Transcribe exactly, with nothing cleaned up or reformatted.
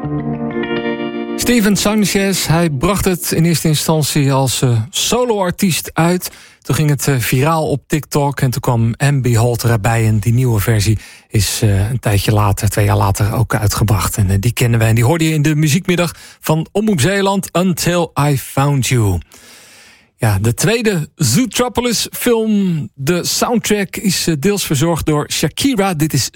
Steven Sanchez, hij bracht het in eerste instantie als uh, soloartiest uit. Toen ging het uh, viraal op TikTok en toen kwam Ambi Holt erbij. En die nieuwe versie is uh, een tijdje later, twee jaar later, ook uitgebracht. En uh, die kennen wij en die hoorde je in de muziekmiddag van Omroep Zeeland, Until I Found You. Ja, de tweede Zootropolis film, de soundtrack is uh, deels verzorgd door Shakira. Dit is